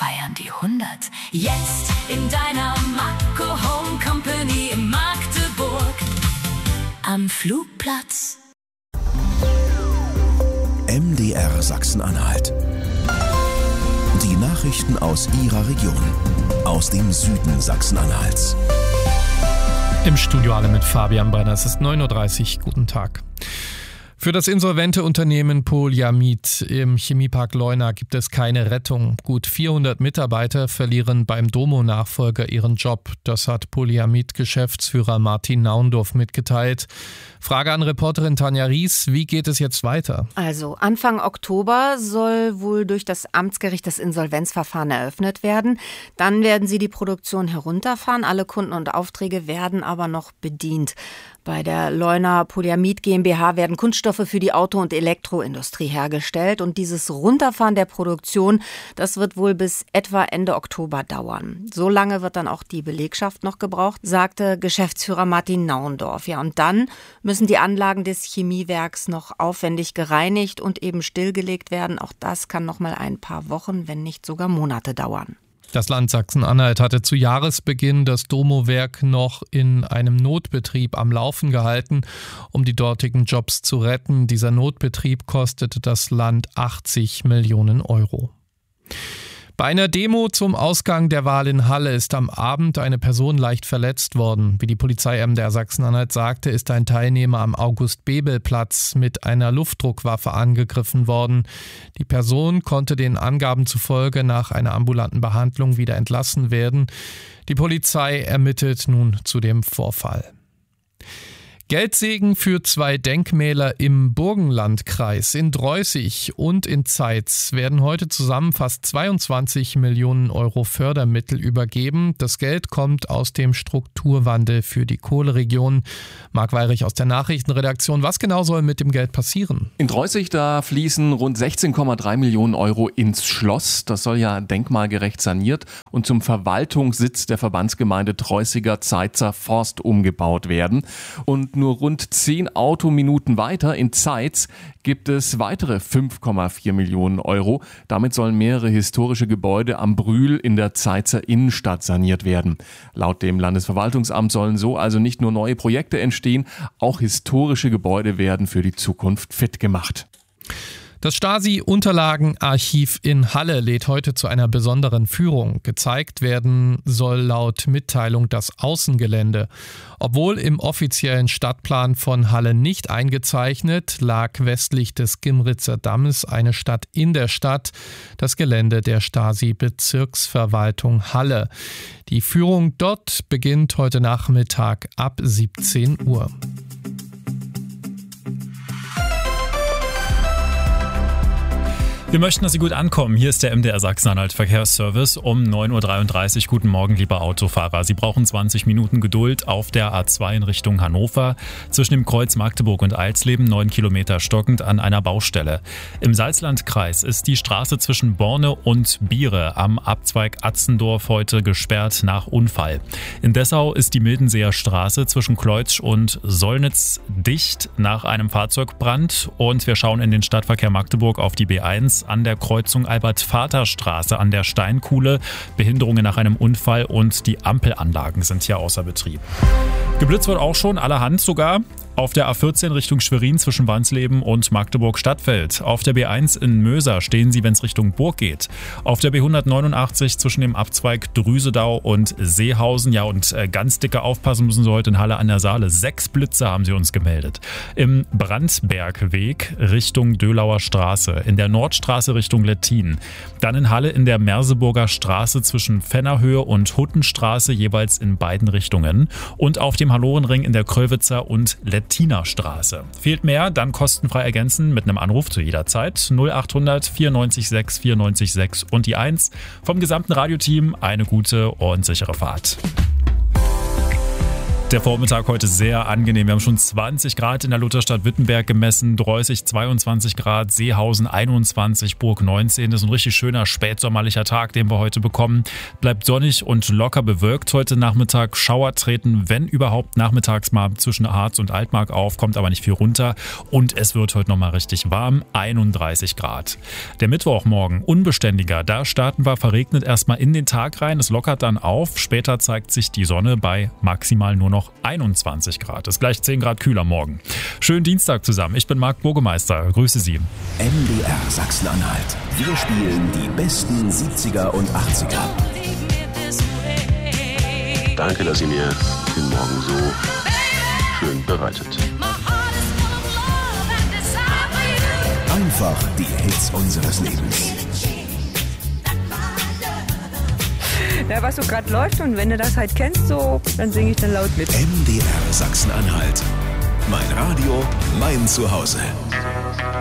feiern die 100. Jetzt in deiner Makro Home Company in Magdeburg am Flugplatz. MDR Sachsen-Anhalt. Die Nachrichten aus Ihrer Region, aus dem Süden Sachsen-Anhalts. Im Studio alle mit Fabian Brenner. Es ist 9.30 Uhr. Guten Tag. Für das insolvente Unternehmen Polyamid im Chemiepark Leuna gibt es keine Rettung. Gut 400 Mitarbeiter verlieren beim Domo-Nachfolger ihren Job. Das hat Polyamid-Geschäftsführer Martin Naundorf mitgeteilt. Frage an Reporterin Tanja Ries, wie geht es jetzt weiter? Also Anfang Oktober soll wohl durch das Amtsgericht das Insolvenzverfahren eröffnet werden. Dann werden sie die Produktion herunterfahren. Alle Kunden und Aufträge werden aber noch bedient. Bei der Leuna Polyamid GmbH werden Kunststoffe für die Auto- und Elektroindustrie hergestellt. Und dieses Runterfahren der Produktion, das wird wohl bis etwa Ende Oktober dauern. So lange wird dann auch die Belegschaft noch gebraucht, sagte Geschäftsführer Martin Naundorf. Ja, und dann müssen die Anlagen des Chemiewerks noch aufwendig gereinigt und eben stillgelegt werden. Auch das kann noch mal ein paar Wochen, wenn nicht sogar Monate dauern. Das Land Sachsen-Anhalt hatte zu Jahresbeginn das Domo-Werk noch in einem Notbetrieb am Laufen gehalten, um die dortigen Jobs zu retten. Dieser Notbetrieb kostete das Land 80 Millionen Euro. Bei einer Demo zum Ausgang der Wahl in Halle ist am Abend eine Person leicht verletzt worden. Wie die Polizei MDR Sachsen-Anhalt sagte, ist ein Teilnehmer am August-Bebel-Platz mit einer Luftdruckwaffe angegriffen worden. Die Person konnte den Angaben zufolge nach einer ambulanten Behandlung wieder entlassen werden. Die Polizei ermittelt nun zu dem Vorfall. Geldsegen für 2 Denkmäler im Burgenlandkreis. In Droyßig und in Zeitz werden heute zusammen fast 22 Millionen Euro Fördermittel übergeben. Das Geld kommt aus dem Strukturwandel für die Kohleregion. Marc Weirich aus der Nachrichtenredaktion. Was genau soll mit dem Geld passieren? In Droyßig, da fließen rund 16,3 Millionen Euro ins Schloss. Das soll ja denkmalgerecht saniert und zum Verwaltungssitz der Verbandsgemeinde Droyßiger Zeitzer Forst umgebaut werden. Und nur rund 10 Autominuten weiter in Zeitz gibt es weitere 5,4 Millionen Euro. Damit sollen mehrere historische Gebäude am Brühl in der Zeitzer Innenstadt saniert werden. Laut dem Landesverwaltungsamt sollen so also nicht nur neue Projekte entstehen, auch historische Gebäude werden für die Zukunft fit gemacht. Das Stasi-Unterlagenarchiv in Halle lädt heute zu einer besonderen Führung. Gezeigt werden soll laut Mitteilung das Außengelände. Obwohl im offiziellen Stadtplan von Halle nicht eingezeichnet, lag westlich des Gimritzer Dammes eine Stadt in der Stadt, das Gelände der Stasi-Bezirksverwaltung Halle. Die Führung dort beginnt heute Nachmittag ab 17 Uhr. Wir möchten, dass Sie gut ankommen. Hier ist der MDR Sachsen-Anhalt Verkehrsservice um 9.33 Uhr. Guten Morgen, liebe Autofahrer. Sie brauchen 20 Minuten Geduld auf der A2 in Richtung Hannover. Zwischen dem Kreuz Magdeburg und Alsleben 9 Kilometer stockend an einer Baustelle. Im Salzlandkreis ist die Straße zwischen Borne und Biere am Abzweig Atzendorf heute gesperrt nach Unfall. In Dessau ist die Mildenseer Straße zwischen Kleutsch und Sollnitz dicht nach einem Fahrzeugbrand. Und wir schauen in den Stadtverkehr Magdeburg auf die B1 an der Kreuzung Albert-Vater-Straße an der Steinkuhle. Behinderungen nach einem Unfall und die Ampelanlagen sind hier außer Betrieb. Geblitzt wird auch schon, allerhand sogar. Auf der A14 Richtung Schwerin zwischen Wansleben und Magdeburg-Stadtfeld. Auf der B1 in Möser stehen Sie, wenn es Richtung Burg geht. Auf der B189 zwischen dem Abzweig Drüsedau und Seehausen. Ja, und ganz dicke aufpassen müssen Sie heute in Halle an der Saale. 6 Blitze haben Sie uns gemeldet. Im Brandbergweg Richtung Dölauer Straße. In der Nordstraße Richtung Lettin. Dann in Halle in der Merseburger Straße zwischen Fennerhöhe und Huttenstraße, jeweils in beiden Richtungen. Und auf dem Hallorenring in der Kröwitzer und Lettiner Straße. Fehlt mehr, dann kostenfrei ergänzen mit einem Anruf zu jeder Zeit. 0800 94 6 94 6 und die 1. Vom gesamten Radioteam eine gute und sichere Fahrt. Der Vormittag heute sehr angenehm. Wir haben schon 20 Grad in der Lutherstadt Wittenberg gemessen, Droßig 22 Grad, Seehausen 21, Burg 19. Das ist ein richtig schöner spätsommerlicher Tag, den wir heute bekommen. Bleibt sonnig und locker bewölkt heute Nachmittag. Schauer treten, wenn überhaupt, nachmittags mal zwischen Harz und Altmark auf, kommt aber nicht viel runter. Und es wird heute nochmal richtig warm, 31 Grad. Der Mittwochmorgen, unbeständiger. Da starten wir verregnet erstmal in den Tag rein. Es lockert dann auf. Später zeigt sich die Sonne bei maximal nur noch 21 Grad. Ist gleich 10 Grad kühler morgen. Schönen Dienstag zusammen. Ich bin Marc Burgemeister. Grüße Sie. MDR Sachsen-Anhalt. Wir spielen die besten 70er und 80er. Danke, dass ihr mir den Morgen so schön bereitet. Einfach die Hits unseres Lebens. Ja, was so gerade läuft, und wenn du das halt kennst, so, dann singe ich dann laut mit. MDR Sachsen-Anhalt. Mein Radio, mein Zuhause.